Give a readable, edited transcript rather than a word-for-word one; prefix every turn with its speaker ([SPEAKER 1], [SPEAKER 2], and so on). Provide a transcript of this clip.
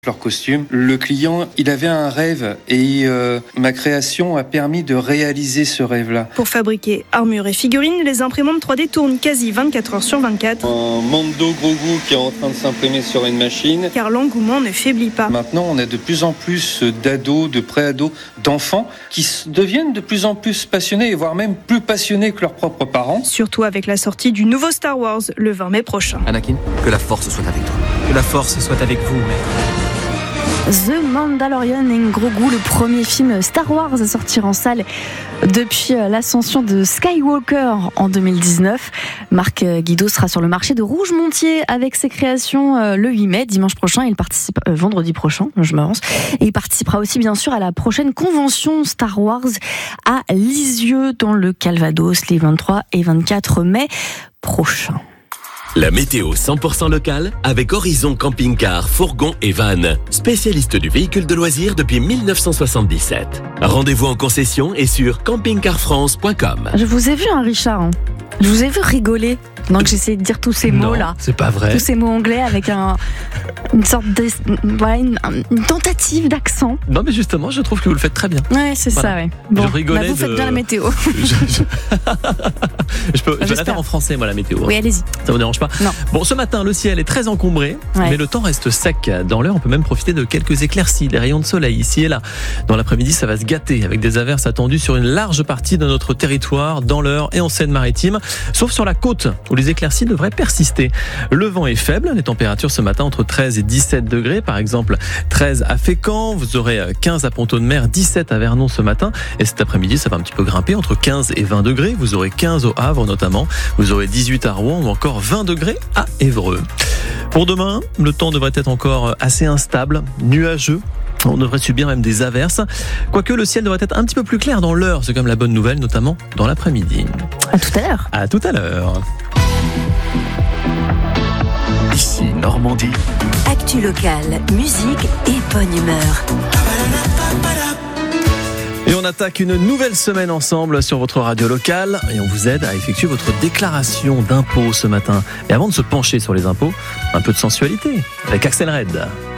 [SPEAKER 1] Leur costume. Le client, il avait un rêve et ma création a permis de réaliser ce rêve-là.
[SPEAKER 2] Pour fabriquer armures et figurines, les imprimantes 3D tournent quasi 24 heures sur 24.
[SPEAKER 1] Un Mando gros goût qui est en train de s'imprimer sur une machine.
[SPEAKER 2] Car l'engouement ne faiblit pas.
[SPEAKER 1] Maintenant, on a de plus en plus d'ados, de pré-ados, d'enfants qui deviennent de plus en plus passionnés, voire même plus passionnés que leurs propres parents.
[SPEAKER 2] Surtout avec la sortie du nouveau Star Wars le 20 mai prochain.
[SPEAKER 3] Anakin, que la force soit avec toi.
[SPEAKER 4] Que la force soit avec vous, maître.
[SPEAKER 5] The Mandalorian et Grogu, le premier film Star Wars à sortir en salle depuis l'ascension de Skywalker en 2019. Marc Guido sera sur le marché de Rouge-Montier avec ses créations le 8 mai, dimanche prochain. Il participe vendredi prochain, je m'avance. Et il participera aussi bien sûr à la prochaine convention Star Wars à Lisieux dans le Calvados les 23 et 24 mai prochains.
[SPEAKER 6] La météo 100% locale avec Horizon Camping Car, Fourgon et Van, spécialiste du véhicule de loisirs depuis 1977. Rendez-vous en concession et sur campingcarfrance.com.
[SPEAKER 5] Je vous ai vu, Richard. Je vous ai vu rigoler. Donc j'essaie de dire tous ces mots-là.
[SPEAKER 4] C'est pas vrai.
[SPEAKER 5] Tous ces mots anglais avec une sorte de, une tentative d'accent.
[SPEAKER 4] Non, mais justement, je trouve que vous le faites très bien.
[SPEAKER 5] Ouais, c'est
[SPEAKER 4] voilà.
[SPEAKER 5] Ça, ouais. Bon,
[SPEAKER 4] je rigolais.
[SPEAKER 5] Vous faites bien la météo.
[SPEAKER 4] je vais la faire en français, moi, la météo.
[SPEAKER 5] Oui, allez-y.
[SPEAKER 4] Ça vous dérange pas?
[SPEAKER 5] Non.
[SPEAKER 4] Bon, ce matin, le ciel est très encombré, mais le temps reste sec. Dans l'heure, on peut même profiter de quelques éclaircies, des rayons de soleil ici et là. Dans l'après-midi, ça va se gâter avec des averses attendues sur une large partie de notre territoire, dans l'Eure et en Seine-Maritime, sauf sur la côte où les éclaircies devraient persister. Le vent est faible, les températures ce matin entre 13 et 17 degrés, par exemple 13 à Fécamp, vous aurez 15 à Pont-de-Mer, 17 à Vernon ce matin, et cet après-midi ça va un petit peu grimper entre 15 et 20 degrés, vous aurez 15 au Havre notamment, vous aurez 18 à Rouen ou encore 20 degrés à Évreux. Pour demain, le temps devrait être encore assez instable, nuageux. On devrait subir même des averses. Quoique le ciel devrait être un petit peu plus clair dans l'heure, c'est comme la bonne nouvelle, notamment dans l'après-midi.
[SPEAKER 5] À tout à l'heure.
[SPEAKER 4] À tout à l'heure.
[SPEAKER 6] Ici Normandie.
[SPEAKER 7] Actu locale, musique et bonne humeur.
[SPEAKER 4] Et on attaque une nouvelle semaine ensemble sur votre radio locale et on vous aide à effectuer votre déclaration d'impôt ce matin. Et avant de se pencher sur les impôts, un peu de sensualité avec Axel Red.